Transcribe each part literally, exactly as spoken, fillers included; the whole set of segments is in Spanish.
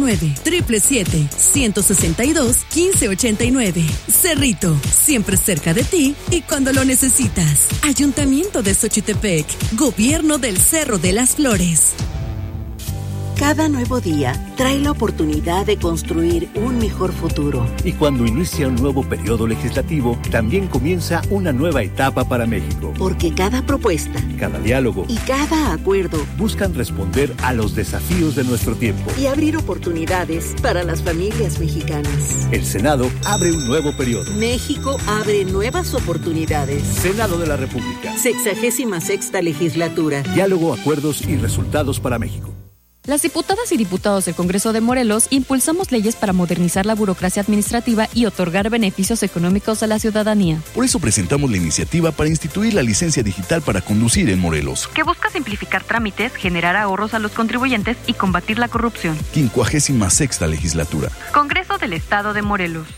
nueve, siete siete siete, uno seis dos, uno cinco ocho nueve. Cerrito, siempre cerca de ti y cuando lo necesitas. Ayuntamiento de Xochitepec, Gobierno del Cerro de las Flores. Cada nuevo día trae la oportunidad de construir un mejor futuro. Y cuando inicia un nuevo periodo legislativo, también comienza una nueva etapa para México. Porque cada propuesta, cada diálogo y cada acuerdo buscan responder a los desafíos de nuestro tiempo y abrir oportunidades para las familias mexicanas. El Senado abre un nuevo periodo. México abre nuevas oportunidades. Senado de la República. Sexagésima sexta legislatura. Diálogo, acuerdos y resultados para México. Las diputadas y diputados del Congreso de Morelos impulsamos leyes para modernizar la burocracia administrativa y otorgar beneficios económicos a la ciudadanía. Por eso presentamos la iniciativa para instituir la licencia digital para conducir en Morelos, que busca simplificar trámites, generar ahorros a los contribuyentes y combatir la corrupción. quincuagésima sexta legislatura. Congreso del Estado de Morelos.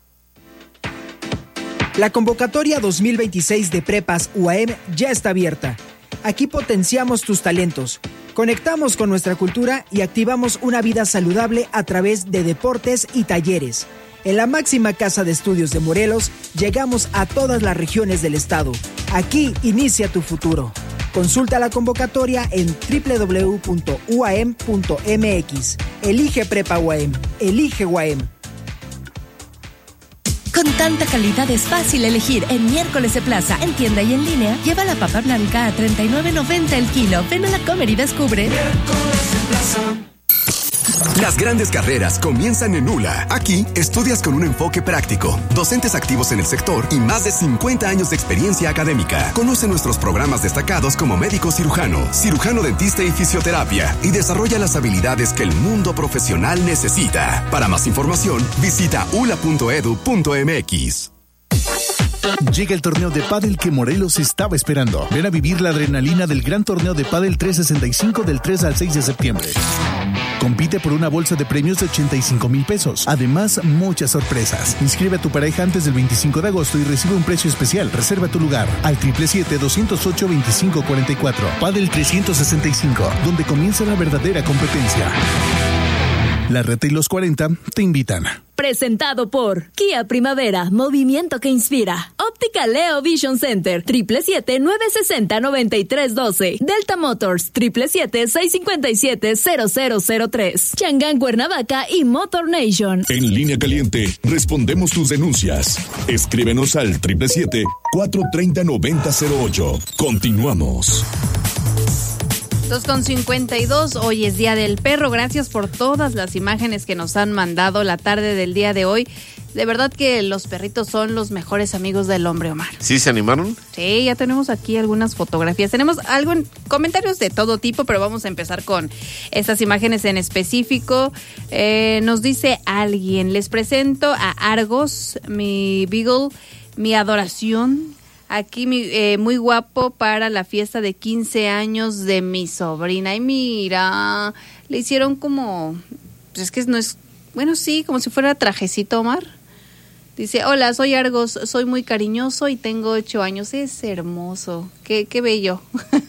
La convocatoria dos mil veintiséis de Prepas U A M ya está abierta. Aquí potenciamos tus talentos, conectamos con nuestra cultura y activamos una vida saludable a través de deportes y talleres. En la máxima casa de estudios de Morelos, llegamos a todas las regiones del estado. Aquí inicia tu futuro. Consulta la convocatoria en doble u doble u doble u punto u a m punto m x. Elige Prepa U A M. Elige U A M. Con tanta calidad es fácil elegir en Miércoles de Plaza, en tienda y en línea. Lleva la papa blanca a treinta y nueve noventa el kilo. Ven a la Comer y descubre. Miércoles de Plaza. Las grandes carreras comienzan en ULA. Aquí estudias con un enfoque práctico, docentes activos en el sector y más de cincuenta años de experiencia académica. Conoce nuestros programas destacados como médico cirujano, cirujano dentista y fisioterapia y desarrolla las habilidades que el mundo profesional necesita. Para más información, visita u l a punto e d u punto m x. Llega el torneo de pádel que Morelos estaba esperando. Ven a vivir la adrenalina del gran torneo de pádel trescientos sesenta y cinco del tres al seis de septiembre. Compite por una bolsa de premios de ochenta y cinco mil pesos. Además, muchas sorpresas. Inscribe a tu pareja antes del veinticinco de agosto y recibe un precio especial. Reserva tu lugar al siete siete siete, dos cero ocho, dos cinco cuatro cuatro. Pádel trescientos sesenta y cinco, donde comienza la verdadera competencia. La Reta y los cuarenta te invitan. Presentado por Kia Primavera, movimiento que inspira. Óptica Leo Vision Center, siete siete siete, nueve seis cero, nueve tres uno dos. Delta Motors, siete siete siete, seis cinco siete, cero cero cero tres. Changán Cuernavaca y Motor Nation. En Línea Caliente, respondemos tus denuncias. Escríbenos al siete siete siete, cuatro tres cero, nueve cero cero ocho. Continuamos. dos con cincuenta y dos, hoy es Día del Perro. Gracias por todas las imágenes que nos han mandado la tarde del día de hoy. De verdad que los perritos son los mejores amigos del hombre, Omar. ¿Sí se animaron? Sí, ya tenemos aquí algunas fotografías. Tenemos algo en comentarios de todo tipo, pero vamos a empezar con estas imágenes en específico. Eh, nos dice alguien, les presento a Argos, mi Beagle, mi adoración. Aquí eh, muy guapo para la fiesta de quince años de mi sobrina. Y mira, le hicieron como, pues es que no es, bueno, sí, como si fuera trajecito, Omar. Dice, hola, soy Argos, soy muy cariñoso y tengo ocho años. Es hermoso, qué, qué bello.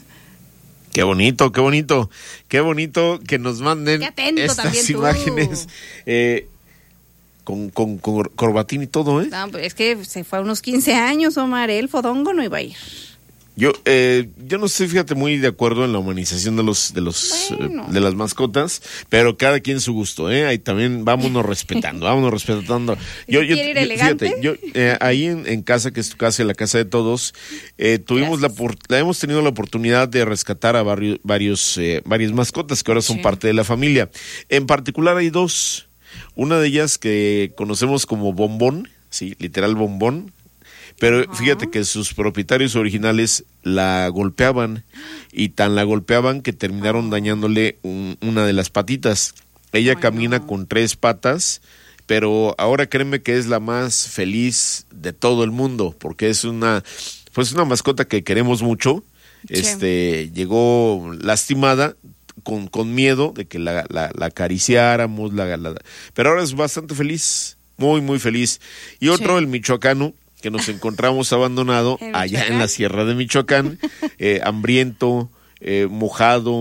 Qué bonito, qué bonito, qué bonito que nos manden estas imágenes. Eh, Con, con, con corbatín y todo, ¿eh? No, es que se fue a unos quince años, Omar, el fodongo no iba a ir. Yo eh, yo no estoy, fíjate, muy de acuerdo en la humanización de los de los bueno. eh, de las mascotas, pero cada quien su gusto, ¿eh? Ahí también vámonos respetando, vámonos respetando. Yo, yo, ¿Quiere ir yo elegante? Fíjate, yo eh, ahí en, en casa, que es tu casa y la casa de todos, eh, tuvimos Gracias. la, por, la hemos tenido la oportunidad de rescatar a varios varios eh, varias mascotas que ahora son sí. parte de la familia. En particular hay dos. Una de ellas que conocemos como Bombón, sí, literal Bombón, pero uh-huh. fíjate que sus propietarios originales la golpeaban y tan la golpeaban que terminaron uh-huh. dañándole un, una de las patitas. Ella uh-huh. camina con tres patas, pero ahora créeme que es la más feliz de todo el mundo, porque es una, pues una mascota que queremos mucho. Sí. Este, llegó lastimada, Con, con miedo de que la, la, la acariciáramos, la, la, pero ahora es bastante feliz, muy, muy feliz. Y otro, sí. el michoacano, que nos encontramos abandonado allá en la sierra de Michoacán, eh, hambriento, eh, mojado,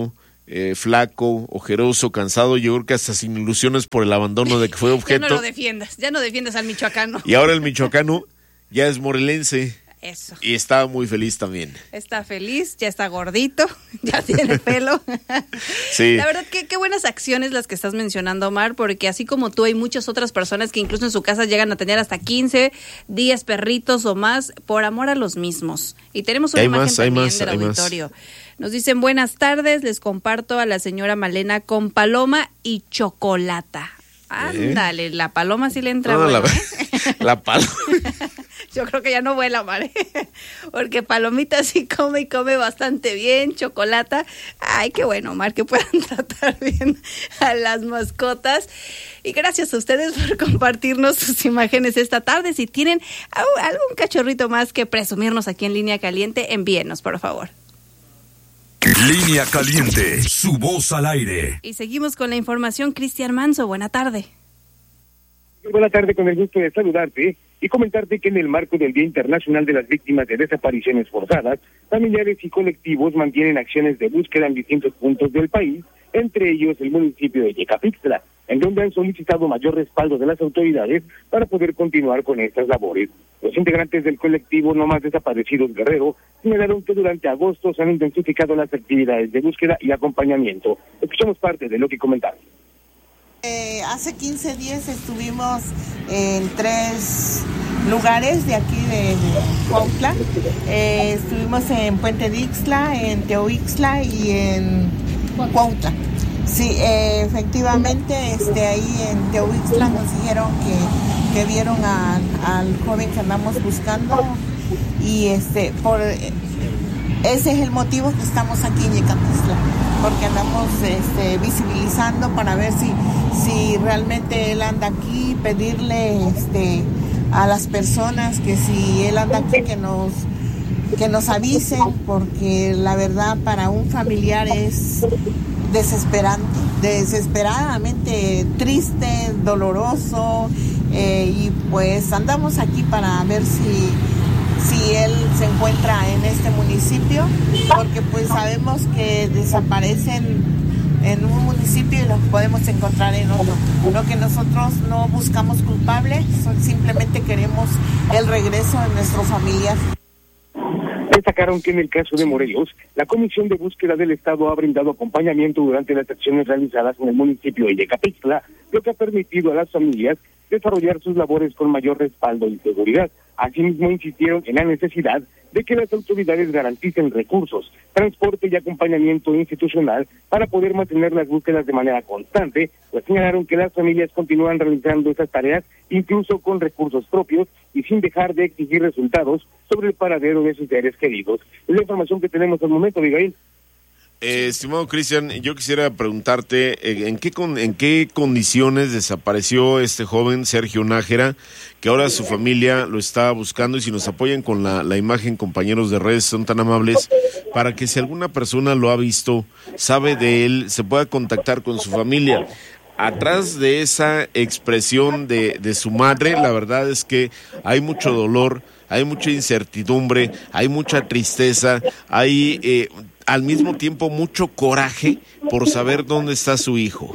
eh, flaco, ojeroso, cansado, yo creo que hasta sin ilusiones por el abandono de que fue objeto. Ya no lo defiendas, ya no defiendas al michoacano. Y ahora el michoacano ya es morelense. Eso. Y estaba muy feliz también. Está feliz, ya está gordito, ya tiene pelo. Sí. La verdad, que qué buenas acciones las que estás mencionando, Omar, porque así como tú, hay muchas otras personas que incluso en su casa llegan a tener hasta quince, diez perritos o más por amor a los mismos. Y tenemos una hay imagen más, también hay más, del hay auditorio. Más. Nos dicen, buenas tardes, les comparto a la señora Malena con paloma y chocolata. Ándale, ¿Eh? La paloma sí le entra. No, bueno, la, ¿eh? la paloma. Yo creo que ya no vuela, Omar, porque Palomita sí come y come bastante bien, chocolata. Ay, qué bueno, Omar, que puedan tratar bien a las mascotas. Y gracias a ustedes por compartirnos sus imágenes esta tarde. Si tienen algún cachorrito más que presumirnos aquí en Línea Caliente, envíenos, por favor. Línea Caliente, su voz al aire. Y seguimos con la información. Cristian Manso, buena tarde. Buena tarde, con el gusto de saludarte y comentarte que en el marco del Día Internacional de las Víctimas de Desapariciones Forzadas, familiares y colectivos mantienen acciones de búsqueda en distintos puntos del país, entre ellos el municipio de Yecapixtla, en donde han solicitado mayor respaldo de las autoridades para poder continuar con estas labores. Los integrantes del colectivo No Más Desaparecidos Guerrero señalaron que durante agosto se han intensificado las actividades de búsqueda y acompañamiento. Escuchamos parte de lo que comentaron. Eh, hace quince días estuvimos en tres lugares de aquí de, de Cuautla. Eh, estuvimos en Puente de Ixtla, en Teoixtla y en Cuautla. Sí, eh, efectivamente, este, ahí en Teoixtla nos dijeron que, que vieron a, al joven que andamos buscando y este por ese es el motivo que estamos aquí en Yecapixtla, porque andamos este, visibilizando para ver si, si realmente él anda aquí, pedirle este, a las personas que si él anda aquí que nos, que nos avisen, porque la verdad para un familiar es desesperante, desesperadamente triste, doloroso, eh, y pues andamos aquí para ver si si él se encuentra en este municipio, porque pues sabemos que desaparecen en un municipio y los podemos encontrar en otro. Lo que nosotros no buscamos culpables, simplemente queremos el regreso de nuestros familiares. Destacaron que en el caso de Morelos, la Comisión de Búsqueda del Estado ha brindado acompañamiento durante las acciones realizadas en el municipio de Yecapixtla, lo que ha permitido a las familias desarrollar sus labores con mayor respaldo y seguridad. Asimismo, insistieron en la necesidad de que las autoridades garanticen recursos, transporte y acompañamiento institucional para poder mantener las búsquedas de manera constante, pues señalaron que las familias continúan realizando esas tareas incluso con recursos propios y sin dejar de exigir resultados sobre el paradero de sus seres queridos. Es la información que tenemos al momento, Abigail. Eh, estimado Cristian, yo quisiera preguntarte eh, ¿en qué con, en qué condiciones desapareció este joven Sergio Nájera, que ahora su familia lo está buscando, y si nos apoyan con la, la imagen, compañeros de redes, son tan amables, para que si alguna persona lo ha visto, sabe de él, se pueda contactar con su familia. Atrás de esa expresión de, de su madre, la verdad es que hay mucho dolor, hay mucha incertidumbre, hay mucha tristeza, hay eh, al mismo tiempo mucho coraje por saber dónde está su hijo.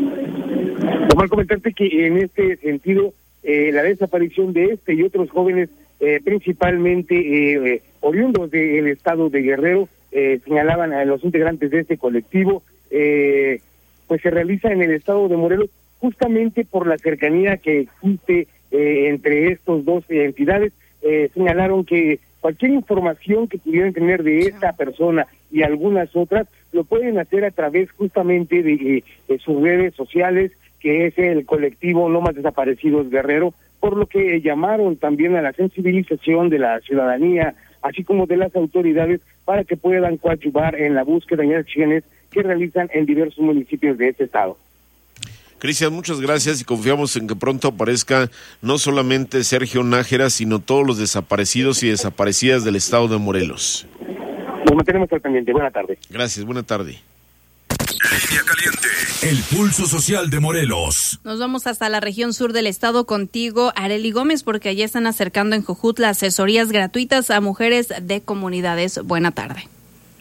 Omar, comentarte que en este sentido, eh, la desaparición de este y otros jóvenes, eh, principalmente eh, eh, oriundos del estado de Guerrero, eh, señalaban a los integrantes de este colectivo, eh, pues se realiza en el estado de Morelos, justamente por la cercanía que existe eh, entre estos dos entidades. Eh, señalaron que cualquier información que pudieran tener de esta persona y algunas otras, lo pueden hacer a través justamente de, de sus redes sociales, que es el colectivo No Más Desaparecidos Guerrero, por lo que llamaron también a la sensibilización de la ciudadanía, así como de las autoridades, para que puedan coadyuvar en la búsqueda y acciones que realizan en diversos municipios de este estado. Cristian, muchas gracias y confiamos en que pronto aparezca no solamente Sergio Nájera, sino todos los desaparecidos y desaparecidas del estado de Morelos. Nos mantenemos al pendiente. Buena tarde. Gracias, buena tarde. Línea Caliente, el pulso social de Morelos. Nos vamos hasta la región sur del estado contigo, Arely Gómez, porque allá están acercando en Jojutla asesorías gratuitas a mujeres de comunidades. Buena tarde. Muy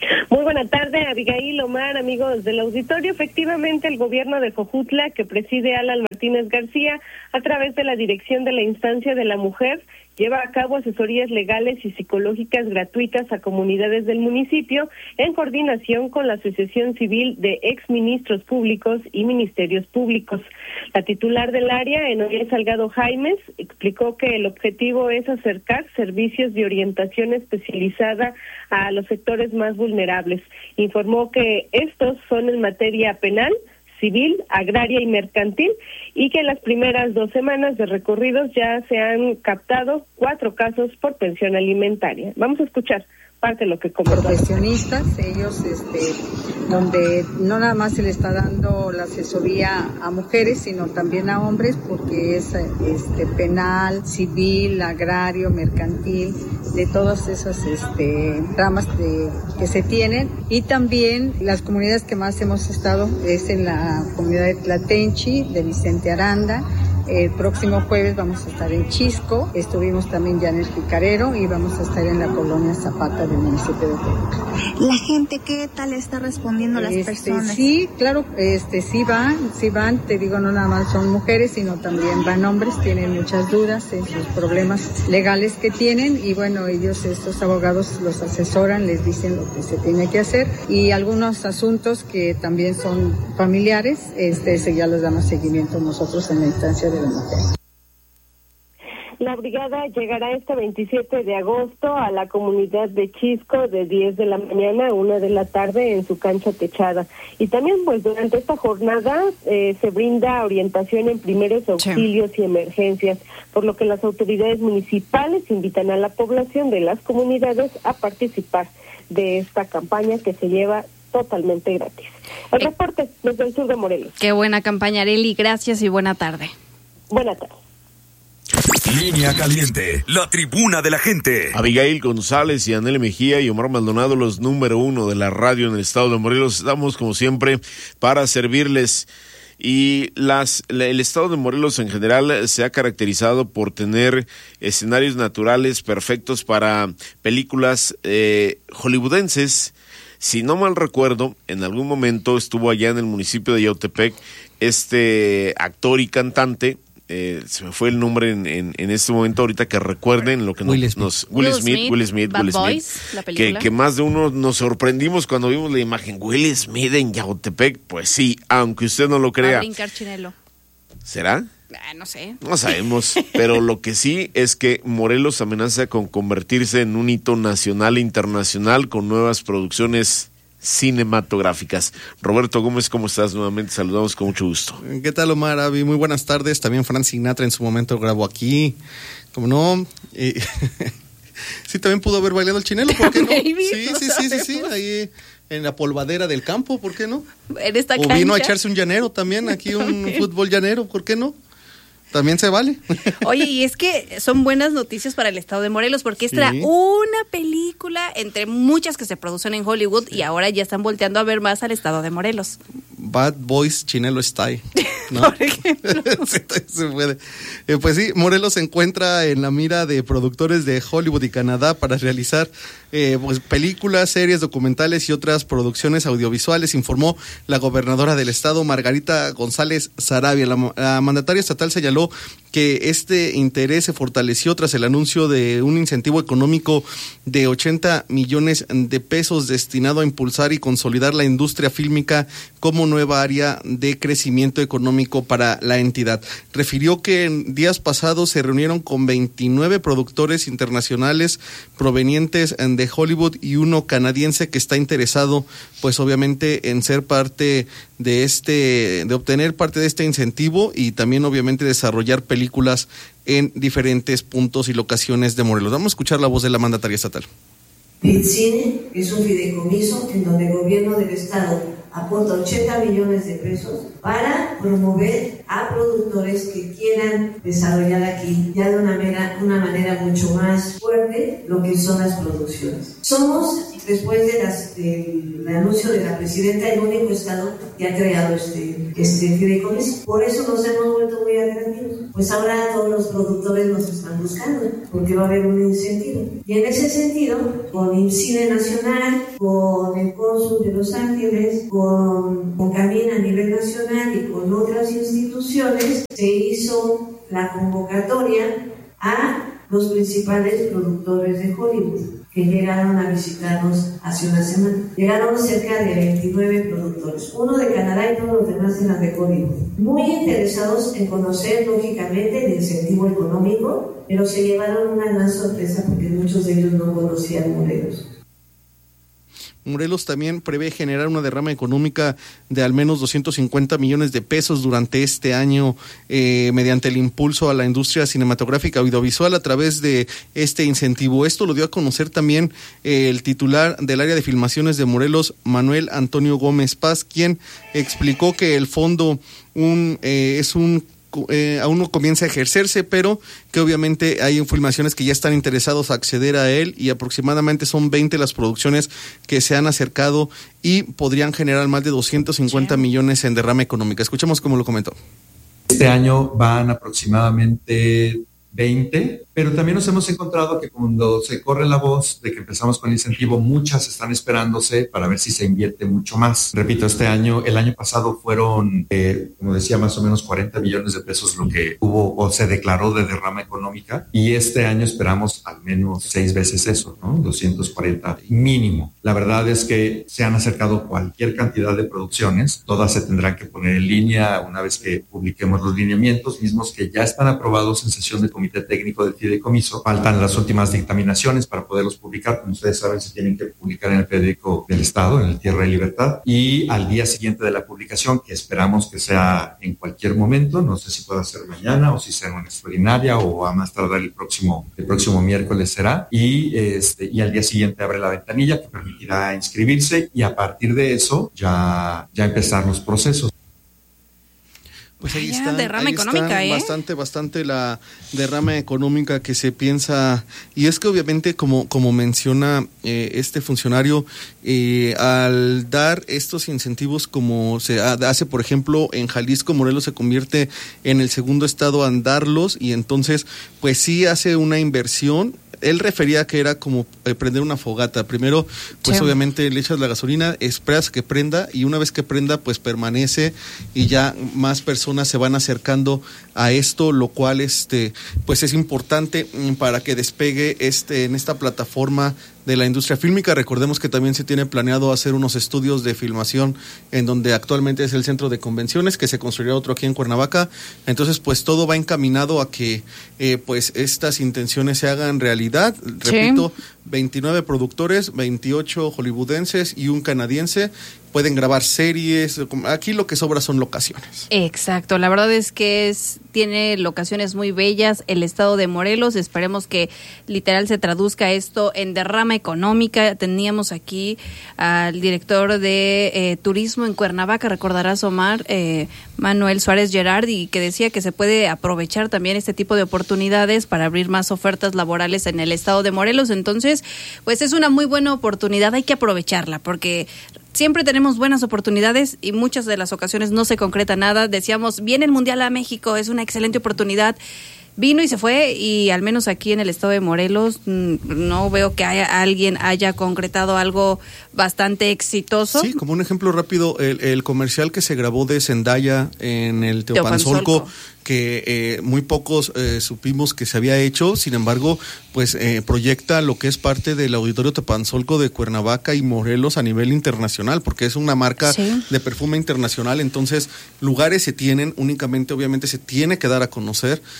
buena tarde, Abigail, Omar, amigos del auditorio. Efectivamente, el gobierno de Jojutla, que preside Alan Martínez García, a través de la dirección de la instancia de la mujer, lleva a cabo asesorías legales y psicológicas gratuitas a comunidades del municipio en coordinación con la Asociación Civil de Exministros Públicos y Ministerios Públicos. La titular del área, Enoria Salgado Jaimes, explicó que el objetivo es acercar servicios de orientación especializada a los sectores más vulnerables. Informó que estos son en materia penal, civil, agraria y mercantil, y que en las primeras dos semanas de recorridos ya se han captado cuatro casos por pensión alimentaria. Vamos a escuchar parte de lo que comentó. Profesionistas, ellos, este, donde no nada más se le está dando la asesoría a mujeres, sino también a hombres, porque es este, penal, civil, agrario, mercantil, de todas esas este, ramas de, que se tienen. Y también las comunidades que más hemos estado es en la comunidad de Tlatenchi, de Vicente Aranda. El próximo jueves vamos a estar en Chisco, estuvimos también ya en el Picarero y vamos a estar en la colonia Zapata del municipio de Toluca. La gente, ¿qué tal está respondiendo las este, personas? Sí, claro, este sí van, sí van, te digo, no nada más son mujeres, sino también van hombres, tienen muchas dudas en sus problemas legales que tienen y bueno, ellos, estos abogados los asesoran, les dicen lo que se tiene que hacer y algunos asuntos que también son familiares, este, ese ya les damos seguimiento nosotros en la instancia de La brigada llegará este veintisiete de agosto a la comunidad de Chisco de diez de la mañana a una de la tarde en su cancha techada. Y también pues durante esta jornada eh, se brinda orientación en primeros auxilios sí. y emergencias, por lo que las autoridades municipales invitan a la población de las comunidades a participar de esta campaña que se lleva totalmente gratis. El reporte desde el sur de Morelos. Qué buena campaña, Arely. Gracias y buena tarde. Buenas tardes. Línea Caliente, la tribuna de la gente. Abigail González y Anel Mejía y Omar Maldonado, los número uno de la radio en el estado de Morelos. Estamos como siempre para servirles. Y las el estado de Morelos en general se ha caracterizado por tener escenarios naturales perfectos para películas eh, hollywoodenses. Si no mal recuerdo, en algún momento estuvo allá en el municipio de Yautepec este actor y cantante, eh, se me fue el nombre en, en, en este momento ahorita que recuerden lo que nos... Will Smith. nos Will, Will Smith, Smith, Will Smith, Bad Will Smith, Boys, la película. Que, que más de uno nos sorprendimos cuando vimos la imagen. Will Smith en Yautepec, pues sí, aunque usted no lo crea. A brincar Chinelo. ¿Será? Ah, no sé. No sabemos, pero lo que sí es que Morelos amenaza con convertirse en un hito nacional e internacional con nuevas producciones cinematográficas. Roberto Gómez, ¿cómo estás? Nuevamente saludamos con mucho gusto. ¿Qué tal, Omar? Avi, muy buenas tardes. También Frank Sinatra en su momento grabó aquí. Como no, eh, sí, también pudo haber bailado el Chinelo, ¿por qué no? Maybe, sí, no sí, sí, sí, sí, ahí en la polvadera del campo, ¿por qué no? En esta o cancha. vino a echarse un llanero también, aquí un okay. fútbol llanero, ¿por qué no? También se vale. Oye, y es que son buenas noticias para el estado de Morelos, porque esta sí. era una película entre muchas que se producen en Hollywood y ahora ya están volteando a ver más al estado de Morelos. Bad Boys Chinelo Style, ¿no? Por ejemplo. sí, se puede. Eh, pues sí, Morelos se encuentra en la mira de productores de Hollywood y Canadá para realizar eh, pues, películas, series, documentales y otras producciones audiovisuales, informó la gobernadora del estado, Margarita González Sarabia. La, la mandataria estatal señaló que este interés se fortaleció tras el anuncio de un incentivo económico de ochenta millones de pesos destinado a impulsar y consolidar la industria fílmica como nueva área de crecimiento económico para la entidad. Refirió que en días pasados se reunieron con veintinueve productores internacionales provenientes de Hollywood y uno canadiense que está interesado, pues obviamente, en ser parte de este, de obtener parte de este incentivo y también obviamente desarrollar películas en diferentes puntos y locaciones de Morelos. Vamos a escuchar la voz de la mandataria estatal. PITCINE es un fideicomiso en donde el gobierno del estado aporta ochenta millones de pesos para promover a productores que quieran desarrollar aquí ya de una manera, una manera mucho más fuerte lo que son las producciones. Somos, después de las, del anuncio de la presidenta, el único estado que ha creado este, este fideicomiso. Por eso nos hemos vuelto muy atractivos. Pues ahora todos los productores nos están buscando, porque va a haber un incentivo. Y en ese sentido, con IMCIDE Nacional, con el Cónsul de Los Ángeles, con, con Camina a nivel nacional y con otras instituciones, se hizo la convocatoria a los principales productores de Hollywood, que llegaron a visitarnos hace una semana. Llegaron cerca de veintinueve productores, uno de Canadá y todos los demás eran de Hollywood. Muy interesados en conocer, lógicamente, el incentivo económico, pero se llevaron una gran sorpresa porque muchos de ellos no conocían Morelos. Morelos también prevé generar una derrama económica de al menos doscientos cincuenta millones de pesos durante este año eh, mediante el impulso a la industria cinematográfica audiovisual a través de este incentivo. Esto lo dio a conocer también eh, el titular del área de filmaciones de Morelos, Manuel Antonio Gómez Paz, quien explicó que el fondo un, eh, es un Eh, aún no comienza a ejercerse, pero que obviamente hay filmaciones que ya están interesados a acceder a él y aproximadamente son veinte las producciones que se han acercado y podrían generar más de doscientos cincuenta sí. millones en derrama económica. Escuchemos cómo lo comentó. Este año van aproximadamente veinte, pero también nos hemos encontrado que cuando se corre la voz de que empezamos con el incentivo, muchas están esperándose para ver si se invierte mucho más. Repito, este año, el año pasado fueron, eh, como decía, más o menos cuarenta millones de pesos lo que hubo o se declaró de derrama económica, y este año esperamos al menos seis veces eso, ¿no? doscientos cuarenta mínimo. La verdad es que se han acercado cualquier cantidad de producciones, todas se tendrán que poner en línea una vez que publiquemos los lineamientos, mismos que ya están aprobados en sesión de comité técnico del fideicomiso. Faltan las últimas dictaminaciones para poderlos publicar. Como ustedes saben, se tienen que publicar en el periódico del Estado, en el Tierra y Libertad, y al día siguiente de la publicación, que esperamos que sea en cualquier momento, no sé si pueda ser mañana o si sea una extraordinaria o a más tardar el próximo, el próximo miércoles será, y, este, y al día siguiente abre la ventanilla que permitirá inscribirse y a partir de eso ya, ya empezar los procesos. Pues ahí Vaya, está, derrama ahí económica, está ¿eh? bastante, bastante la derrama económica que se piensa, y es que obviamente como, como menciona eh, este funcionario, eh, al dar estos incentivos como se hace, por ejemplo, en Jalisco, Morelos se convierte en el segundo estado a darlos, y entonces pues sí hace una inversión. Él refería que era como eh, prender una fogata. Primero, pues sí. obviamente le echas la gasolina, esperas que prenda y una vez que prenda, pues permanece y ya más personas se van acercando a esto, lo cual este, pues es importante para que despegue este en esta plataforma de la industria fílmica. Recordemos que también se tiene planeado hacer unos estudios de filmación en donde actualmente es el centro de convenciones, que se construirá otro aquí en Cuernavaca. Entonces, pues todo va encaminado a que eh, pues estas intenciones se hagan realidad. Repito, sí. veintinueve productores, veintiocho hollywoodenses y un canadiense. Pueden grabar series. Aquí lo que sobra son locaciones. Exacto, la verdad es que es tiene locaciones muy bellas el estado de Morelos. Esperemos que literal se traduzca esto en derrama económica. Teníamos aquí al director de eh, turismo en Cuernavaca, recordarás, Omar, eh, Manuel Suárez Gerard, y que decía que se puede aprovechar también este tipo de oportunidades para abrir más ofertas laborales en el estado de Morelos. Entonces, pues es una muy buena oportunidad, hay que aprovecharla porque siempre tenemos buenas oportunidades y muchas de las ocasiones no se concreta nada. Decíamos, viene el Mundial a México, es una excelente oportunidad. Vino y se fue, y al menos aquí en el estado de Morelos no veo que haya, alguien haya concretado algo bastante exitoso. Sí, como un ejemplo rápido, el, el comercial que se grabó de Zendaya en el Teopanzolco, Teopanzolco. que eh, muy pocos eh, supimos que se había hecho, sin embargo, pues eh, proyecta lo que es parte del Auditorio Teopanzolco de Cuernavaca y Morelos a nivel internacional, porque es una marca sí. de perfume internacional. Entonces, lugares se tienen, únicamente obviamente se tiene que dar a conocer, y si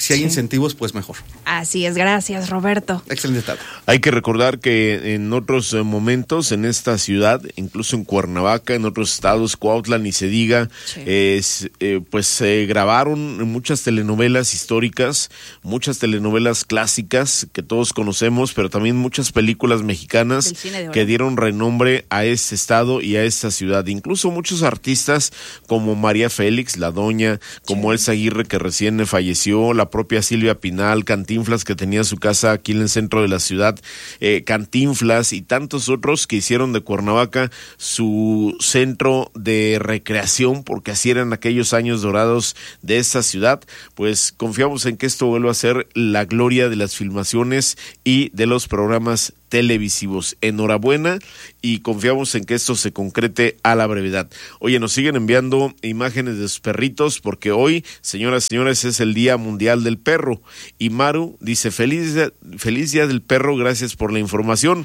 si hay incentivos, pues mejor. Así es, gracias Roberto. Excelente tarde. Hay que recordar que en otros eh, momentos en esta ciudad, incluso en Cuernavaca, en otros estados, Cuautla, ni se diga, sí. eh, eh, pues se eh, grabaron muchas telenovelas históricas, muchas telenovelas clásicas que todos conocemos, pero también muchas películas mexicanas que dieron renombre a este estado y a esta ciudad. Incluso muchos artistas como María Félix, la doña, como sí. Elsa Aguirre, que recién falleció, la propia Silvia Pinal, Cantinflas, que tenía su casa aquí en el centro de la ciudad, eh, Cantinflas y tantos otros que hicieron de Cuernavaca su centro de recreación, porque así eran aquellos años dorados de esta ciudad. Pues confiamos en que esto vuelva a ser la gloria de las filmaciones y de los programas televisivos. Enhorabuena y confiamos en que esto se concrete a la brevedad. Oye, nos siguen enviando imágenes de sus perritos porque hoy, señoras y señores, es el Día Mundial del Perro. Y Maru dice, feliz, feliz Día del Perro, gracias por la información.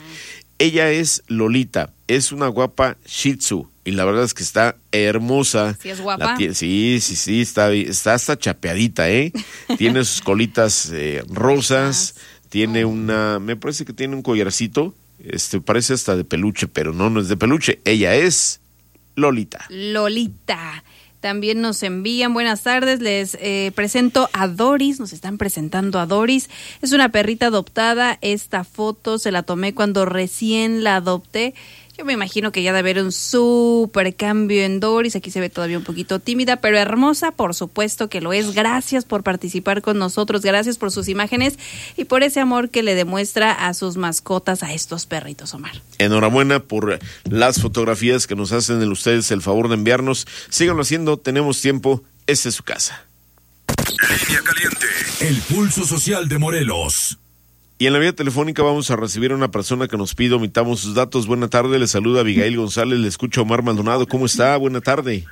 Ella es Lolita, es una guapa Shih Tzu y la verdad es que está hermosa. ¿Sí es guapa? La, sí, sí, sí, está, está hasta chapeadita, ¿eh? Tiene sus colitas eh, rosas. Tiene una, me parece que tiene un collarcito, este parece hasta de peluche, pero no, no es de peluche. Ella es Lolita. Lolita. También nos envían, buenas tardes, les eh, presento a Doris, nos están presentando a Doris. Es una perrita adoptada, esta foto se la tomé cuando recién la adopté. Yo me imagino que ya debe haber un súper cambio en Doris. Aquí se ve todavía un poquito tímida, pero hermosa, por supuesto que lo es. Gracias por participar con nosotros, gracias por sus imágenes y por ese amor que le demuestra a sus mascotas, a estos perritos, Omar. Enhorabuena por las fotografías que nos hacen ustedes el favor de enviarnos. Síganlo haciendo, tenemos tiempo, esta es su casa. Línea Caliente, el pulso social de Morelos. Y en la vía telefónica vamos a recibir a una persona que nos pide, omitamos sus datos. Buena tarde, le saluda Abigail González, le escucho a Omar Maldonado. ¿Cómo está? Buena tarde.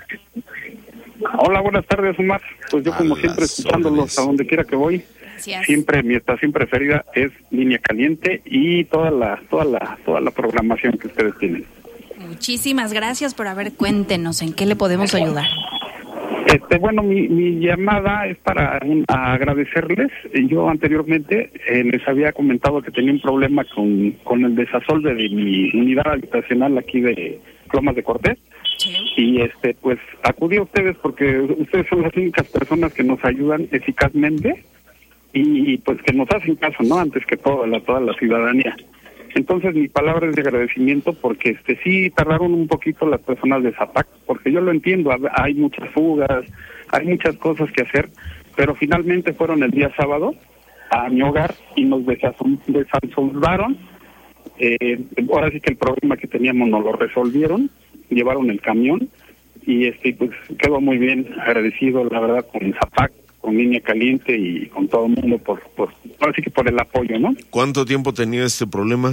Hola, buenas tardes, Omar. Pues yo, como siempre, escuchándolos a donde quiera que voy. Gracias. Siempre mi estación preferida es Línea Caliente y toda la, toda la, toda la programación que ustedes tienen. Muchísimas gracias por haber, cuéntenos, ¿en qué le podemos ayudar? Este, bueno, mi, mi llamada es para un, agradecerles. Yo anteriormente eh, les había comentado que tenía un problema con, con el desasolve de mi unidad habitacional aquí de Lomas de Cortés. Sí. Y este, pues acudí a ustedes porque ustedes son las únicas personas que nos ayudan eficazmente y, y pues que nos hacen caso, ¿no? Antes que todo, la, toda la ciudadanía. Entonces mi palabra es de agradecimiento porque este sí tardaron un poquito las personas de Zapac, porque yo lo entiendo, hay muchas fugas, hay muchas cosas que hacer, pero finalmente fueron el día sábado a mi hogar y nos desasolvaron. Eh, ahora sí que el problema que teníamos nos lo resolvieron, llevaron el camión y este pues quedó muy bien, agradecido la verdad con Zapac, con Línea Caliente y con todo el mundo por, por, ahora sí que por el apoyo, ¿no? ¿Cuánto tiempo tenía este problema?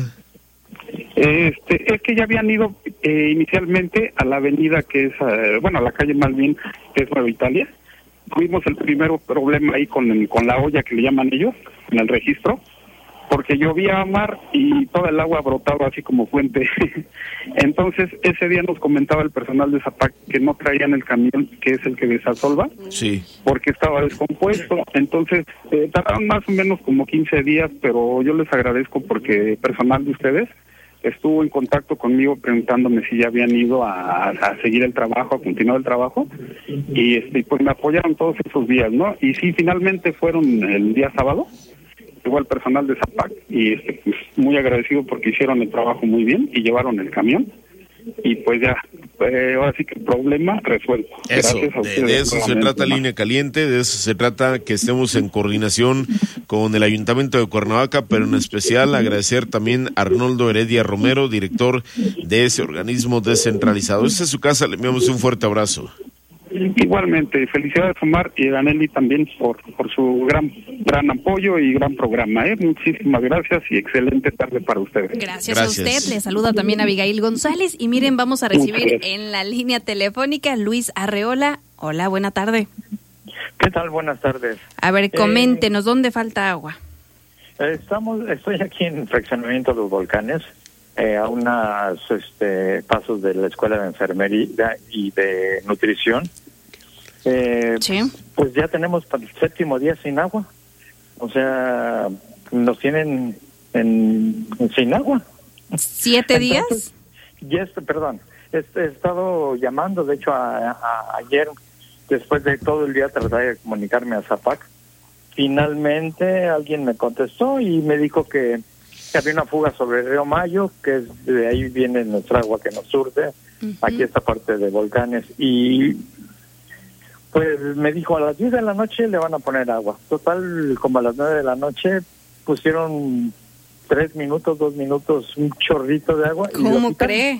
Este, es que ya habían ido eh, inicialmente a la avenida que es, eh, bueno, a la calle más bien, que es Nueva Italia. Tuvimos el primer problema ahí con, el, con la olla que le llaman ellos, en el registro, porque llovía mar y toda el agua brotaba así como fuente. Entonces, ese día nos comentaba el personal de Zapac que no traían el camión, que es el que desasolva, sí, porque estaba descompuesto. Entonces, eh, tardaron más o menos como quince días, pero yo les agradezco porque el personal de ustedes estuvo en contacto conmigo preguntándome si ya habían ido a, a seguir el trabajo, a continuar el trabajo, y este, pues me apoyaron todos esos días, ¿no? Y sí, finalmente fueron el día sábado, igual personal de Zapac, y este, pues, muy agradecido porque hicieron el trabajo muy bien y llevaron el camión, y pues ya, eh, ahora sí que el problema resuelto. Eso, Gracias a de, ustedes, de eso se trata Línea Caliente, de eso se trata que estemos en coordinación con el Ayuntamiento de Cuernavaca, pero en especial agradecer también a Arnoldo Heredia Romero, director de ese organismo descentralizado. Esta es su casa, le enviamos un fuerte abrazo. Igualmente, felicidades Omar y a Nelly también por, por su gran gran apoyo y gran programa. ¿eh? Muchísimas gracias y excelente tarde para ustedes. Gracias, gracias a usted, le saluda también a Abigail González y miren, vamos a recibir en la línea telefónica Luis Arreola. Hola, buena tarde. ¿Qué tal? Buenas tardes. A ver, coméntenos, eh, ¿dónde falta agua? Estamos, estoy aquí en Fraccionamiento de los Volcanes, eh, a unos este, pasos de la Escuela de Enfermería y de Nutrición. Eh, sí. Pues ya tenemos para el séptimo día sin agua. O sea, nos tienen en, sin agua. ¿Siete días? Yes, perdón. He, he estado llamando, de hecho, a, a, ayer, después de todo el día, tratar de comunicarme a Zapac. Finalmente alguien me contestó y me dijo que, que había una fuga sobre el río Mayo, que es, de ahí viene nuestra agua que nos surte. Uh-huh. Aquí esta parte de Volcanes. Y pues me dijo, a las diez de la noche le van a poner agua. Total, como a las nueve de la noche pusieron tres minutos, dos minutos, un chorrito de agua. ¿Cómo cree?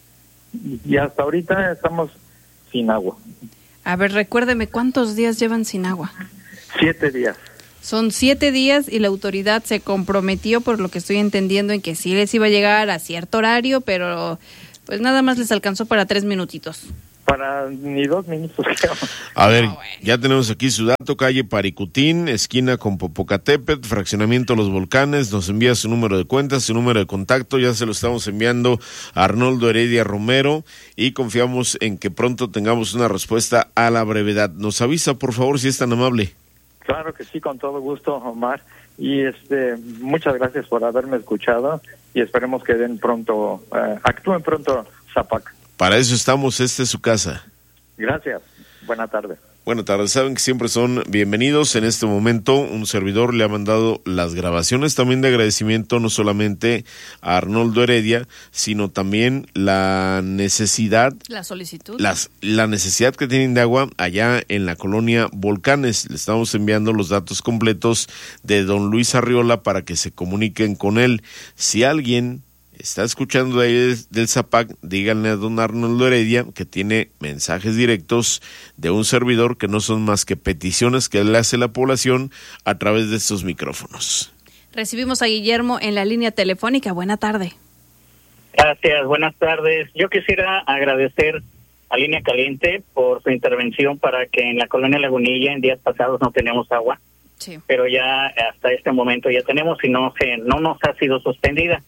Y hasta ahorita estamos sin agua. A ver, recuérdeme, ¿cuántos días llevan sin agua? Siete días. Son siete días y la autoridad se comprometió, por lo que estoy entendiendo, en que sí les iba a llegar a cierto horario, pero pues nada más les alcanzó para tres minutitos. Para ni dos minutos, creo. A ver, no, bueno. Ya tenemos aquí su dato, calle Paricutín, esquina con Popocatépetl, fraccionamiento Los Volcanes. Nos envía su número de cuenta, su número de contacto, ya se lo estamos enviando a Arnoldo Heredia Romero y confiamos en que pronto tengamos una respuesta a la brevedad. Nos avisa, por favor, si es tan amable. Claro que sí, con todo gusto, Omar. Y este, muchas gracias por haberme escuchado y esperemos que den pronto, eh, actúen pronto, Zapac. Para eso estamos, esta es su casa. Gracias, buena tarde. Buenas tardes, saben que siempre son bienvenidos. En este momento un servidor le ha mandado las grabaciones también de agradecimiento no solamente a Arnoldo Heredia, sino también la necesidad, la solicitud, las, la necesidad que tienen de agua allá en la colonia Volcanes. Le estamos enviando los datos completos de don Luis Arriola para que se comuniquen con él. Si alguien está escuchando de ahí del Zapac, díganle a don Arnoldo Heredia que tiene mensajes directos de un servidor que no son más que peticiones que le hace la población a través de estos micrófonos. Recibimos a Guillermo en la línea telefónica. Buena tarde. Gracias, buenas tardes. Yo quisiera agradecer a Línea Caliente por su intervención para que en la colonia Lagunilla en días pasados no teníamos agua, sí. Pero ya hasta este momento ya tenemos y no, se, no nos ha sido suspendida.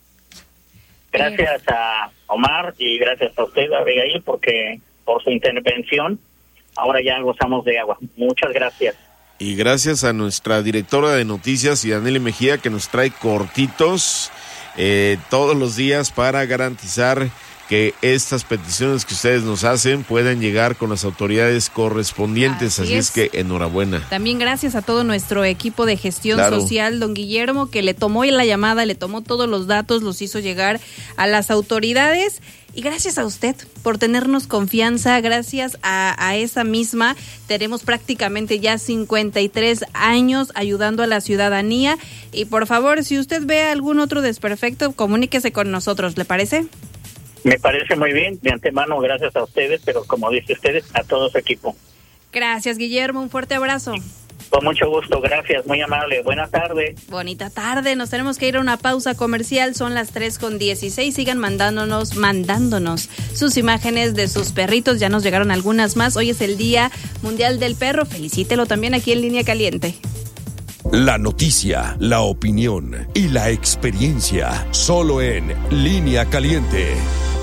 Gracias a Omar y gracias a usted, Abigail, porque por su intervención ahora ya gozamos de agua. Muchas gracias. Y gracias a nuestra directora de noticias, Yaneli Mejía, que nos trae cortitos eh, todos los días para garantizar que estas peticiones que ustedes nos hacen puedan llegar con las autoridades correspondientes, así, así es. es que enhorabuena. También gracias a todo nuestro equipo de gestión claro. social, don Guillermo, que le tomó la llamada, le tomó todos los datos, los hizo llegar a las autoridades. Y gracias a usted por tenernos confianza, gracias a, a esa misma, tenemos prácticamente ya cincuenta y tres años ayudando a la ciudadanía. Y por favor, si usted ve algún otro desperfecto, comuníquese con nosotros, ¿le parece? Me parece muy bien, de antemano gracias a ustedes, pero como dice ustedes, a todo su equipo. Gracias, Guillermo, un fuerte abrazo. Con mucho gusto, gracias, muy amable, buenas tardes. Bonita tarde, nos tenemos que ir a una pausa comercial, son las tres con dieciséis, sigan mandándonos, mandándonos sus imágenes de sus perritos, ya nos llegaron algunas más, hoy es el Día Mundial del Perro, felicítelo también aquí en Línea Caliente. La noticia, la opinión y la experiencia, solo en Línea Caliente.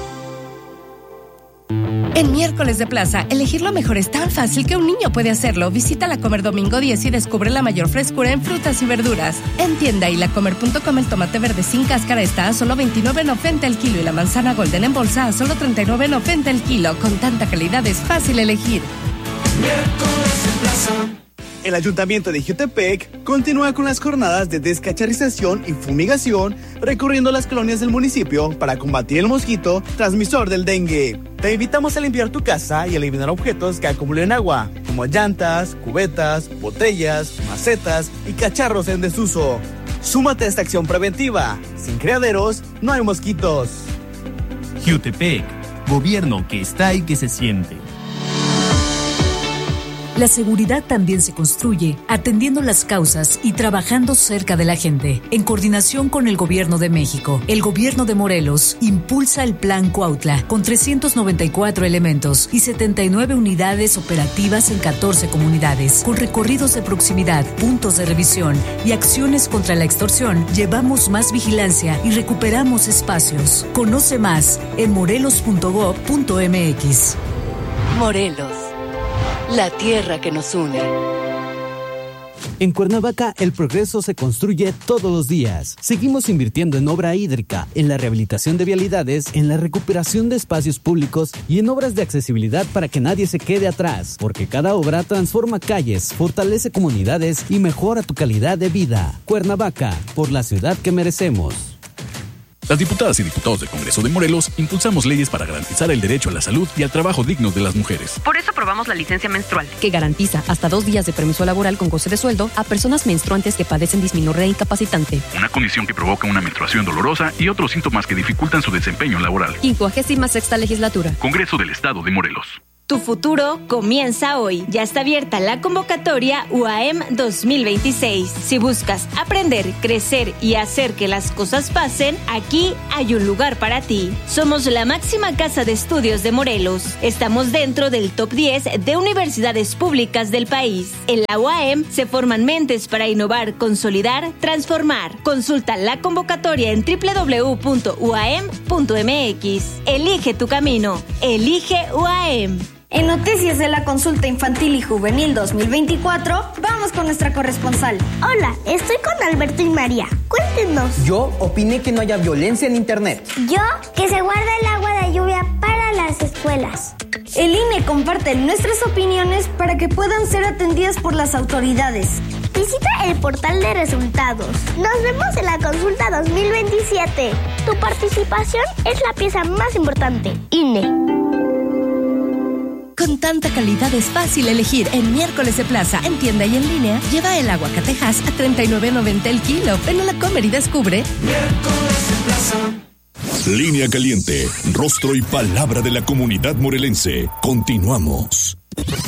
En Miércoles de Plaza, elegir lo mejor es tan fácil que un niño puede hacerlo. Visita La Comer domingo diez y descubre la mayor frescura en frutas y verduras. En tienda y lacomer punto com el tomate verde sin cáscara está a solo veintinueve noventa el kilo y la manzana golden en bolsa a solo treinta y nueve noventa el kilo. Con tanta calidad es fácil elegir. Miércoles de Plaza. El Ayuntamiento de Jiutepec continúa con las jornadas de descacharrización y fumigación recorriendo las colonias del municipio para combatir el mosquito transmisor del dengue. Te invitamos a limpiar tu casa y eliminar objetos que acumulen agua, como llantas, cubetas, botellas, macetas y cacharros en desuso. Súmate a esta acción preventiva. Sin criaderos, no hay mosquitos. Jiutepec, gobierno que está y que se siente. La seguridad también se construye atendiendo las causas y trabajando cerca de la gente. En coordinación con el Gobierno de México, el Gobierno de Morelos impulsa el Plan Cuautla con trescientos noventa y cuatro elementos y setenta y nueve unidades operativas en catorce comunidades. Con recorridos de proximidad, puntos de revisión y acciones contra la extorsión, llevamos más vigilancia y recuperamos espacios. Conoce más en morelos punto gob punto mx. Morelos. la tierra que nos une. En Cuernavaca, el progreso se construye todos los días. Seguimos invirtiendo en obra hídrica, en la rehabilitación de vialidades, en la recuperación de espacios públicos y en obras de accesibilidad para que nadie se quede atrás, porque cada obra transforma calles, fortalece comunidades y mejora tu calidad de vida. Cuernavaca, por la ciudad que merecemos. Las diputadas y diputados del Congreso de Morelos impulsamos leyes para garantizar el derecho a la salud y al trabajo digno de las mujeres. Por eso aprobamos la licencia menstrual, que garantiza hasta dos días de permiso laboral con goce de sueldo a personas menstruantes que padecen dismenorrea incapacitante. Una condición que provoca una menstruación dolorosa y otros síntomas que dificultan su desempeño laboral. quincuagésima sexta legislatura. Congreso del Estado de Morelos. Tu futuro comienza hoy. Ya está abierta la convocatoria U A M dos mil veintiséis. Si buscas aprender, crecer y hacer que las cosas pasen, aquí hay un lugar para ti. Somos la máxima casa de estudios de Morelos. Estamos dentro del top diez de universidades públicas del país. En la U A M se forman mentes para innovar, consolidar, transformar. Consulta la convocatoria en doble u doble u doble u punto u a m punto m x. Elige tu camino. Elige U A M. En Noticias de la Consulta Infantil y Juvenil dos mil veinticuatro, vamos con nuestra corresponsal. Hola, estoy con Alberto y María. Cuéntenos. Yo opiné que no haya violencia en Internet. Yo, que se guarda el agua de lluvia para las escuelas. El I N E comparte nuestras opiniones para que puedan ser atendidas por las autoridades. Visita el portal de resultados. Nos vemos en la consulta dos mil veintisiete. Tu participación es la pieza más importante. I N E. Con tanta calidad es fácil elegir. En Miércoles de Plaza, en tienda y en línea, lleva el aguacatejas a treinta y nueve noventa el kilo. Ven a la Comer y descubre. Miércoles de Plaza. Línea Caliente, rostro y palabra de la comunidad morelense. Continuamos.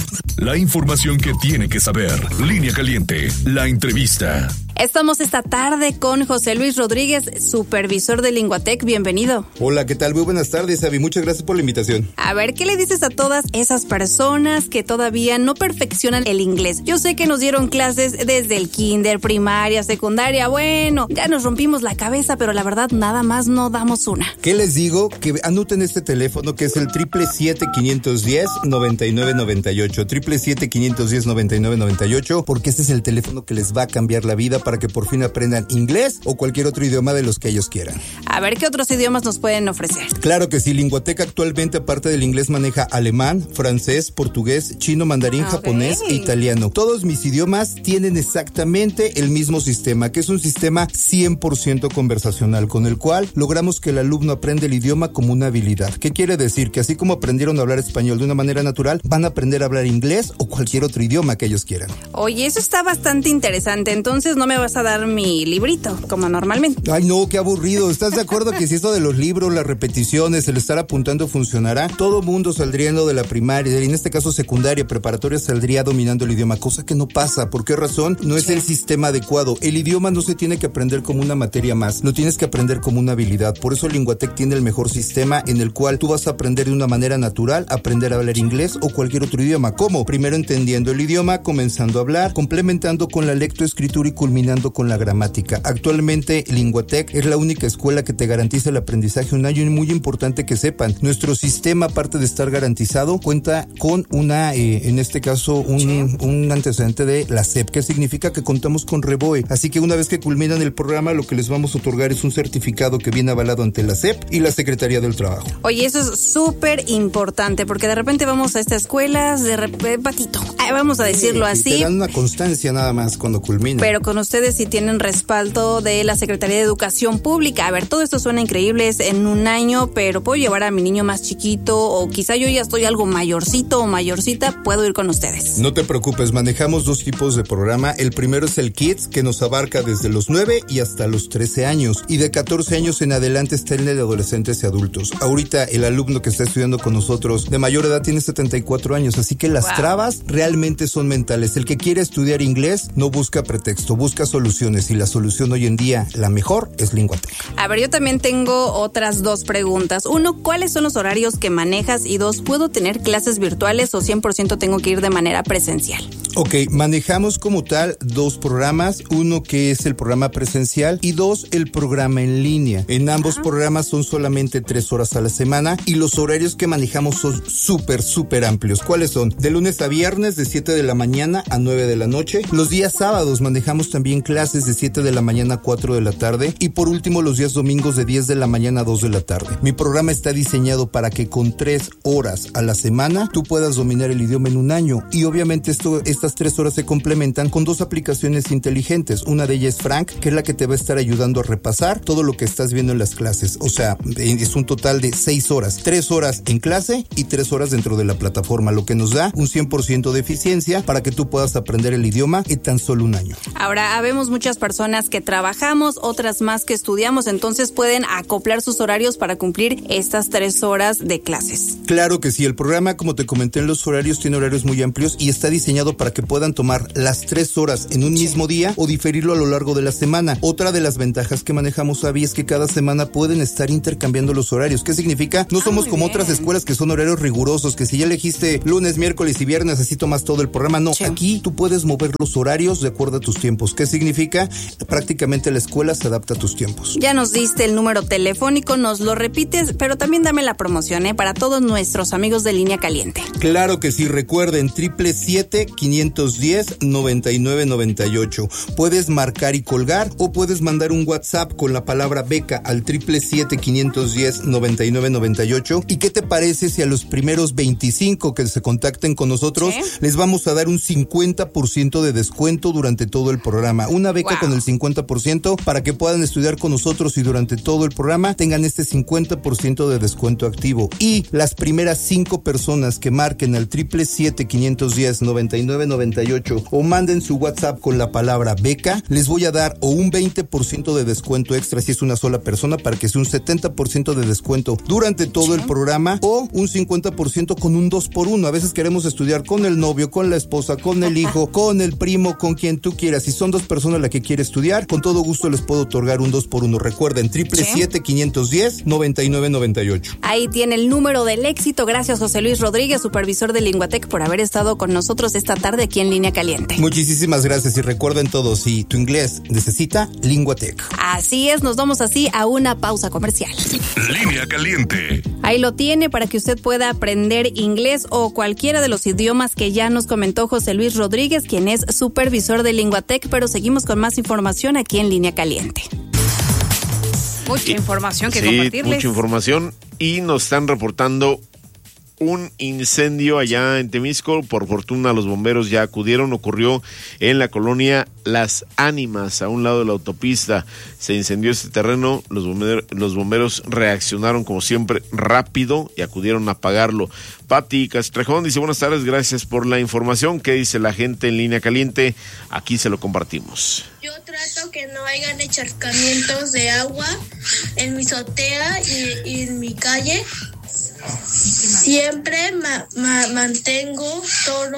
La información que tiene que saber. Línea Caliente, la entrevista. Estamos esta tarde con José Luis Rodríguez, supervisor de Linguatec. Bienvenido. Hola, ¿qué tal? Muy buenas tardes, Abby. Muchas gracias por la invitación. A ver, ¿qué le dices a todas esas personas que todavía no perfeccionan el inglés? Yo sé que nos dieron clases desde el kinder, primaria, secundaria. Bueno, ya nos rompimos la cabeza, pero la verdad nada más no damos una. ¿Qué les digo? Que anoten este teléfono que es el triple siete quinientos diez noventa y nueve noventa y ocho. Triple siete quinientos diez noventa y nueve noventa y ocho, porque este es el teléfono que les va a cambiar la vida para que por fin aprendan inglés o cualquier otro idioma de los que ellos quieran. A ver, ¿qué otros idiomas nos pueden ofrecer? Claro que sí, Linguatec actualmente aparte del inglés maneja alemán, francés, portugués, chino, mandarín, okay. japonés e italiano. Todos mis idiomas tienen exactamente el mismo sistema, que es un sistema cien por ciento conversacional, con el cual logramos que el alumno aprenda el idioma como una habilidad. ¿Qué quiere decir? Que así como aprendieron a hablar español de una manera natural, van a aprender a hablar inglés o cualquier otro idioma que ellos quieran. Oye, eso está bastante interesante. Entonces no me vas a dar mi librito, como normalmente. Ay, no, qué aburrido. ¿Estás de acuerdo que si esto de los libros, las repeticiones, el estar apuntando funcionará? Todo mundo saldría de la primaria, en este caso secundaria, preparatoria, saldría dominando el idioma, cosa que no pasa. ¿Por qué razón? No es el sistema adecuado. El idioma no se tiene que aprender como una materia más, lo tienes que aprender como una habilidad. Por eso Linguatec tiene el mejor sistema en el cual tú vas a aprender de una manera natural, aprender a hablar inglés o cualquier otro idioma. ¿Cómo? Primero entendiendo el idioma, comenzando a hablar, complementando con la lectoescritura y culminando con la gramática. Actualmente Linguatec es la única escuela que te garantiza el aprendizaje un año, y muy importante que sepan, nuestro sistema, aparte de estar garantizado, cuenta con una, eh, en este caso, un, un antecedente de la S E P, que significa que contamos con REBOE. Así que una vez que culminan el programa, lo que les vamos a otorgar es un certificado que viene avalado ante la S E P y la Secretaría del Trabajo. Oye, eso es súper importante, porque de repente vamos a esta escuela, de repente, patito, vamos a decirlo sí, así. Te dan una constancia nada más cuando culminan. Pero con ustedes sí tienen respaldo de la Secretaría de Educación Pública. A ver, todo esto suena increíble, es en un año, pero puedo llevar a mi niño más chiquito, o quizá yo ya estoy algo mayorcito o mayorcita, puedo ir con ustedes. No te preocupes, manejamos dos tipos de programa. El primero es el Kids, que nos abarca desde los nueve y hasta los trece años, y de catorce años en adelante está el de adolescentes y adultos. Ahorita el alumno que está estudiando con nosotros de mayor edad tiene setenta y cuatro años, así que las wow. trabas realmente son mentales. El que quiere estudiar inglés no busca pretexto, busca soluciones, y la solución hoy en día, la mejor, es Linguatec. A ver, yo también tengo otras dos preguntas. Uno, ¿cuáles son los horarios que manejas? Y dos, ¿puedo tener clases virtuales o cien por ciento tengo que ir de manera presencial? Ok, manejamos como tal dos programas, uno que es el programa presencial y dos, el programa en línea. En ambos ah. programas son solamente tres horas a la semana, y los horarios que manejamos son súper, súper amplios. ¿Cuáles son? De lunes lunes a viernes de siete de la mañana a nueve de la noche. Los días sábados manejamos también clases de siete de la mañana a cuatro de la tarde. Y por último, los días domingos de diez de la mañana a dos de la tarde. Mi programa está diseñado para que con tres horas a la semana tú puedas dominar el idioma en un año. Y obviamente esto, estas tres horas se complementan con dos aplicaciones inteligentes. Una de ellas es Frank, que es la que te va a estar ayudando a repasar todo lo que estás viendo en las clases. O sea, es un total de seis horas. Tres horas en clase y tres horas dentro de la plataforma, lo que nos da un cien por ciento de eficiencia para que tú puedas aprender el idioma en tan solo un año. Ahora, habemos muchas personas que trabajamos, otras más que estudiamos, entonces pueden acoplar sus horarios para cumplir estas tres horas de clases. Claro que sí, el programa, como te comenté en los horarios, tiene horarios muy amplios y está diseñado para que puedan tomar las tres horas en un mismo día o diferirlo a lo largo de la semana. Otra de las ventajas que manejamos, Abby, es que cada semana pueden estar intercambiando los horarios. ¿Qué significa? No somos ah, como bien. Otras escuelas que son horarios rigurosos, que si ya elegiste lunes, miércoles y viernes, así tomas todo el programa. No, sí. Aquí tú puedes mover los horarios de acuerdo a tus tiempos. ¿Qué significa? Prácticamente la escuela se adapta a tus tiempos. Ya nos diste el número telefónico, nos lo repites, pero también dame la promoción, ¿eh? Para todos nuestros amigos de Línea Caliente. Claro que sí, recuerden, siete siete siete, cinco uno cero, nueve nueve nueve ocho. Puedes marcar y colgar o puedes mandar un WhatsApp con la palabra beca al siete siete siete, cinco uno cero, nueve nueve nueve ocho. ¿Y qué te parece si a los primeros veinticinco que se contacten con nosotros ¿sí? les vamos a dar un cincuenta por ciento de descuento durante todo el programa? Una beca wow. con el cincuenta por ciento para que puedan estudiar con nosotros y durante todo el programa tengan este cincuenta por ciento de descuento activo. Y las primeras cinco personas que marquen al siete siete siete, cinco uno cero, nueve nueve nueve ocho o manden su WhatsApp con la palabra beca, les voy a dar o un veinte por ciento de descuento extra si es una sola persona para que sea un setenta por ciento de descuento durante todo ¿sí? el programa o un cincuenta por ciento con un dos por uno. A veces queremos estudiar con el novio, con la esposa, con el hijo, con el primo, con quien tú quieras. Si son dos personas las que quiere estudiar, con todo gusto les puedo otorgar un dos por uno. Recuerden, siete siete siete, cinco uno cero, nueve nueve nueve ocho. Ahí tiene el número del éxito. Gracias, José Luis Rodríguez, supervisor de Linguatec, por haber estado con nosotros esta tarde aquí en Línea Caliente. Muchísimas gracias y recuerden todos, si tu inglés necesita Linguatec. Así es, nos vamos así a una pausa comercial. Línea Caliente. Ahí lo tiene para que usted pueda aprender inglés o cualquiera de los idiomas que ya nos comentó José Luis Rodríguez, quien es supervisor de Linguatec, pero seguimos con más información aquí en Línea Caliente. Mucha información que sí, compartirles. Mucha información y nos están reportando un incendio allá en Temisco. Por fortuna los bomberos ya acudieron. Ocurrió en la colonia Las Ánimas, a un lado de la autopista. Se incendió este terreno. Los bomberos, los bomberos reaccionaron como siempre rápido y acudieron a apagarlo. Pati Castrejón dice: buenas tardes, gracias por la información. ¿Qué dice la gente en Línea Caliente? Aquí se lo compartimos. Yo trato que no hayan encharcamientos de agua en mi azotea y, y en mi calle. Siempre ma, ma, mantengo todo,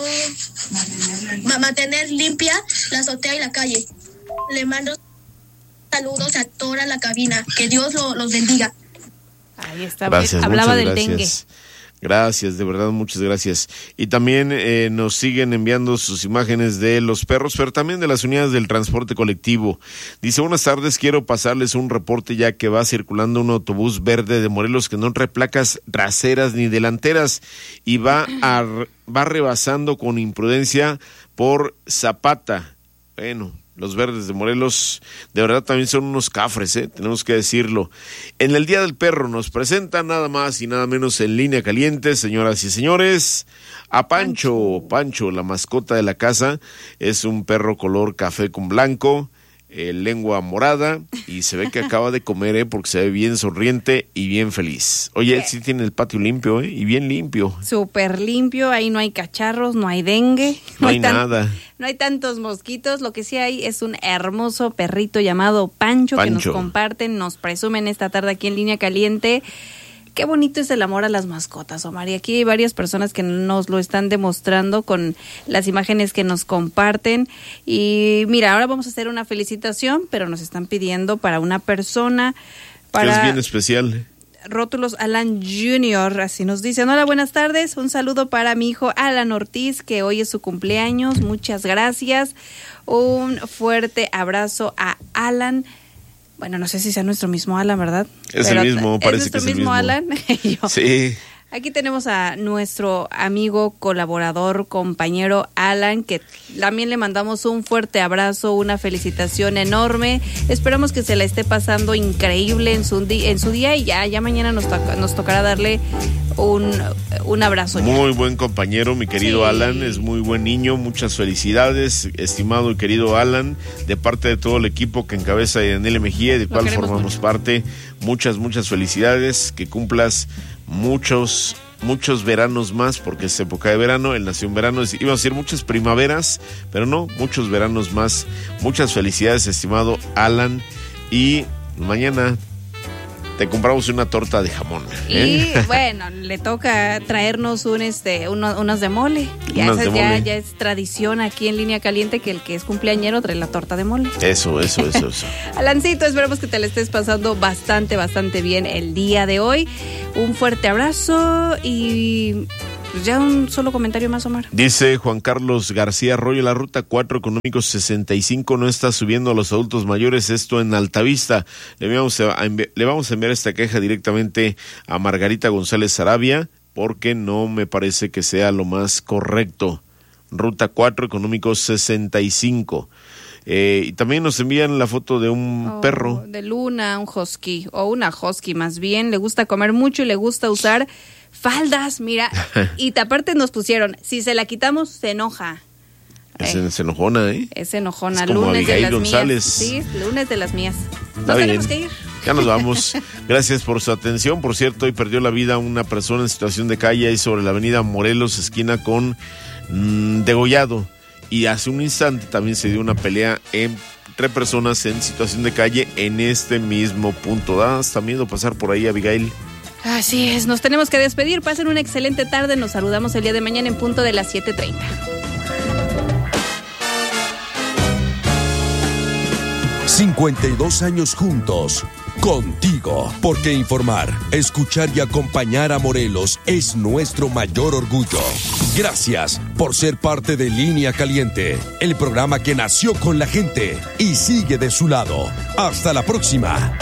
ma, mantener limpia la azotea y la calle. Le mando saludos a toda la cabina. Que Dios lo, los bendiga. Ahí está. Gracias, hablaba del gracias. dengue. Gracias, de verdad, muchas gracias. Y también eh, nos siguen enviando sus imágenes de los perros, pero también de las unidades del transporte colectivo. Dice: buenas tardes, quiero pasarles un reporte ya que va circulando un autobús verde de Morelos que no trae placas traseras ni delanteras y va, a, va rebasando con imprudencia por Zapata. Bueno, los verdes de Morelos de verdad también son unos cafres, ¿eh? Tenemos que decirlo. En el Día del Perro nos presenta nada más y nada menos en Línea Caliente, señoras y señores, a Pancho. Pancho, la mascota de la casa, es un perro color café con blanco, eh, lengua morada, y se ve que acaba de comer, ¿eh? Porque se ve bien sonriente y bien feliz. Oye, sí tiene el patio limpio, ¿eh? Y bien limpio. Súper limpio, ahí no hay cacharros, no hay dengue. No, no hay tan, nada. No hay tantos mosquitos, lo que sí hay es un hermoso perrito llamado Pancho, Pancho, que nos comparten, nos presumen esta tarde aquí en Línea Caliente. Qué bonito es el amor a las mascotas, Omar, y aquí hay varias personas que nos lo están demostrando con las imágenes que nos comparten. Y mira, ahora vamos a hacer una felicitación, pero nos están pidiendo para una persona, para... Es bien especial. Rótulos Alan junior, así nos dicen: hola, buenas tardes, un saludo para mi hijo Alan Ortiz, que hoy es su cumpleaños, muchas gracias, un fuerte abrazo a Alan. Bueno, no sé si sea nuestro mismo Alan, ¿verdad? Es Pero el mismo, parece que es el mismo. Alan. Yo, sí. Aquí tenemos a nuestro amigo, colaborador, compañero Alan, que también le mandamos un fuerte abrazo, una felicitación enorme. Esperamos que se la esté pasando increíble en su, di- en su día y ya, ya mañana nos, to- nos tocará darle un, un abrazo. Ya. Muy buen compañero, mi querido Sí. Alan, es muy buen niño, muchas felicidades, estimado y querido Alan, de parte de todo el equipo que encabeza Daniela Mejía y de Lo cual queremos formamos mucho. parte. Muchas, muchas felicidades, que cumplas muchos, muchos veranos más, porque es época de verano, él nació en verano, iba a decir muchas primaveras, pero no, muchos veranos más. Muchas felicidades, estimado Alan, y mañana te compramos una torta de jamón. ¿eh? Y bueno, le toca traernos un este uno, unos de mole. Ya, Unas esa- de ya, mole. ya es tradición aquí en Línea Caliente que el que es cumpleañero trae la torta de mole. Eso, eso, eso, eso. Alancito, esperamos que te la estés pasando bastante, bastante bien el día de hoy. Un fuerte abrazo y pues ya un solo comentario más, Omar. Dice Juan Carlos García Arroyo, la ruta cuatro económicos sesenta y cinco no está subiendo a los adultos mayores, esto en Altavista. Le vamos a, envi- le vamos a enviar esta queja directamente a Margarita González Sarabia, porque no me parece que sea lo más correcto. Ruta cuatro económicos sesenta y cinco. Eh, y también nos envían la foto de un Oh, perro. de Luna, un husky, o una husky más bien. Le gusta comer mucho y le gusta usar faldas, mira. Y aparte nos pusieron, si se la quitamos, se enoja. Es, es enojona, ¿eh? Es enojona. Es como Lunes de Abigail las González. mías. Sí, lunes de las mías. Está Nos bien. tenemos que ir. Ya nos vamos. Gracias por su atención. Por cierto, hoy perdió la vida una persona en situación de calle ahí sobre la avenida Morelos, esquina con mmm, Degollado. Y hace un instante también se dio una pelea entre personas en situación de calle en este mismo punto. Da hasta miedo pasar por ahí, Abigail. Así es, nos tenemos que despedir. Pasen una excelente tarde. Nos saludamos el día de mañana en punto de las siete treinta. cincuenta y dos años juntos, contigo, porque informar, escuchar y acompañar a Morelos es nuestro mayor orgullo. Gracias por ser parte de Línea Caliente, el programa que nació con la gente y sigue de su lado. Hasta la próxima.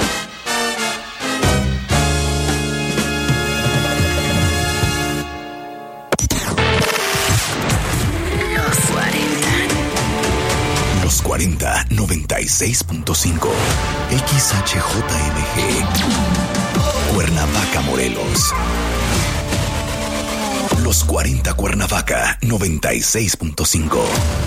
Los cuarenta, noventa y seis punto cinco. X H J M G. Cuernavaca, Morelos. Los cuarenta Cuernavaca, noventa y seis punto cinco.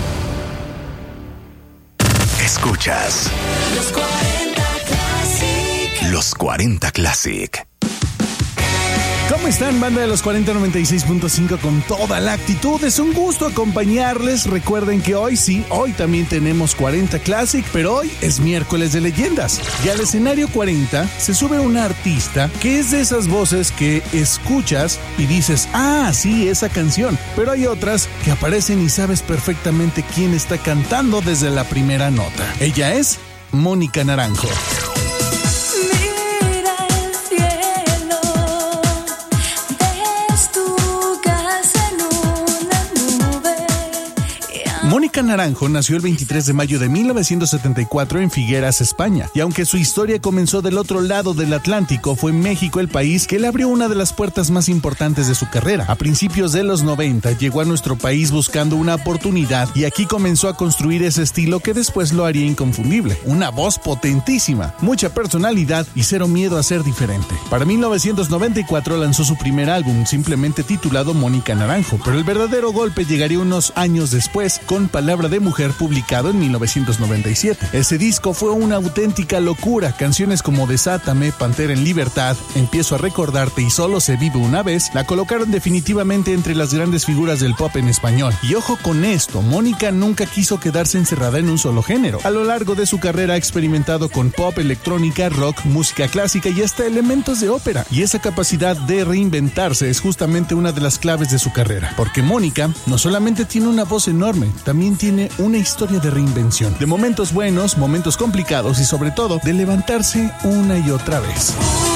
Escuchas. Los cuarenta Classic. Los cuarenta Classic. ¿Cómo están, banda de los cuarenta noventa y seis punto cinco con toda la actitud? Es un gusto acompañarles. Recuerden que hoy sí, hoy también tenemos cuarenta Classic, pero hoy es miércoles de leyendas. Y al escenario cuarenta se sube una artista que es de esas voces que escuchas y dices, ah, sí, esa canción. Pero hay otras que aparecen y sabes perfectamente quién está cantando desde la primera nota. Ella es Mónica Naranjo. Mónica Naranjo nació el veintitrés de mayo de mil novecientos setenta y cuatro en Figueras, España, y aunque su historia comenzó del otro lado del Atlántico, fue México el país que le abrió una de las puertas más importantes de su carrera. A principios de los noventa llegó a nuestro país buscando una oportunidad y aquí comenzó a construir ese estilo que después lo haría inconfundible. Una voz potentísima, mucha personalidad y cero miedo a ser diferente. Para mil novecientos noventa y cuatro lanzó su primer álbum, simplemente titulado Mónica Naranjo, pero el verdadero golpe llegaría unos años después con Palabra de Mujer, publicado en mil novecientos noventa y siete. Ese disco fue una auténtica locura. Canciones como Desátame, Pantera en Libertad, Empiezo a recordarte y Solo se vive una vez la colocaron definitivamente entre las grandes figuras del pop en español. Y ojo con esto, Mónica nunca quiso quedarse encerrada en un solo género. A lo largo de su carrera ha experimentado con pop, electrónica, rock, música clásica y hasta elementos de ópera. Y esa capacidad de reinventarse es justamente una de las claves de su carrera. Porque Mónica no solamente tiene una voz enorme, también tiene una historia de reinvención, de momentos buenos, momentos complicados y sobre todo de levantarse una y otra vez.